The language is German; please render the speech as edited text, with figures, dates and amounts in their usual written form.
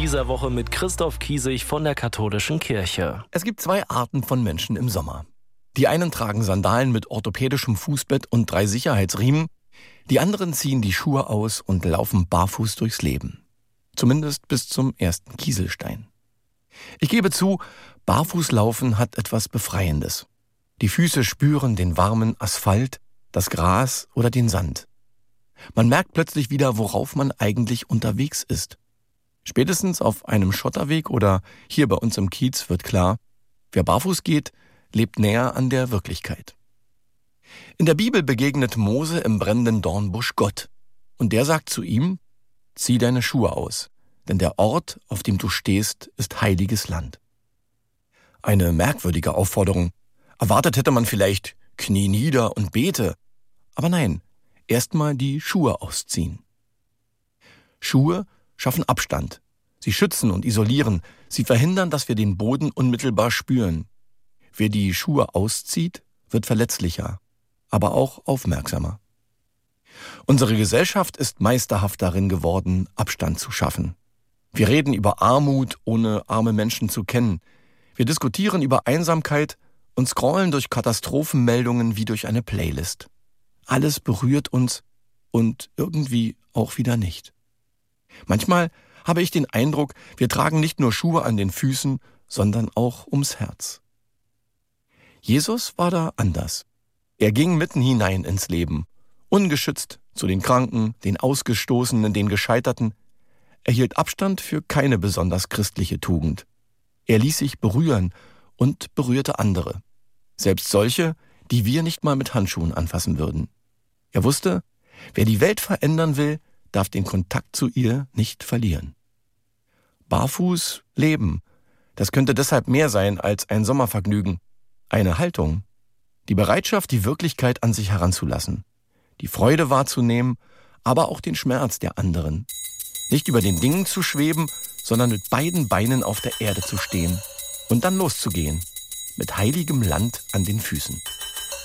dieser Woche mit Christoph Kiesig von der Katholischen Kirche. Es gibt 2 Arten von Menschen im Sommer. Die einen tragen Sandalen mit orthopädischem Fußbett und 3 Sicherheitsriemen. Die anderen ziehen die Schuhe aus und laufen barfuß durchs Leben. Zumindest bis zum ersten Kieselstein. Ich gebe zu, Barfußlaufen hat etwas Befreiendes. Die Füße spüren den warmen Asphalt, das Gras oder den Sand. Man merkt plötzlich wieder, worauf man eigentlich unterwegs ist. Spätestens auf einem Schotterweg oder hier bei uns im Kiez wird klar, wer barfuß geht, lebt näher an der Wirklichkeit. In der Bibel begegnet Mose im brennenden Dornbusch Gott. Und der sagt zu ihm, zieh deine Schuhe aus, denn der Ort, auf dem du stehst, ist heiliges Land. Eine merkwürdige Aufforderung. Erwartet hätte man vielleicht, knie nieder und bete. Aber nein, erstmal die Schuhe ausziehen. Schuhe schaffen Abstand. Sie schützen und isolieren. Sie verhindern, dass wir den Boden unmittelbar spüren. Wer die Schuhe auszieht, wird verletzlicher, aber auch aufmerksamer. Unsere Gesellschaft ist meisterhaft darin geworden, Abstand zu schaffen. Wir reden über Armut, ohne arme Menschen zu kennen. Wir diskutieren über Einsamkeit und scrollen durch Katastrophenmeldungen wie durch eine Playlist. Alles berührt uns und irgendwie auch wieder nicht. Manchmal habe ich den Eindruck, wir tragen nicht nur Schuhe an den Füßen, sondern auch ums Herz. Jesus war da anders. Er ging mitten hinein ins Leben, ungeschützt zu den Kranken, den Ausgestoßenen, den Gescheiterten. Er hielt Abstand für keine besonders christliche Tugend. Er ließ sich berühren und berührte andere. Selbst solche, die wir nicht mal mit Handschuhen anfassen würden. Er wusste, wer die Welt verändern will, darf den Kontakt zu ihr nicht verlieren. Barfuß leben, das könnte deshalb mehr sein als ein Sommervergnügen. Eine Haltung, die Bereitschaft, die Wirklichkeit an sich heranzulassen, die Freude wahrzunehmen, aber auch den Schmerz der anderen. Nicht über den Dingen zu schweben, sondern mit beiden Beinen auf der Erde zu stehen und dann loszugehen, mit heiligem Land an den Füßen.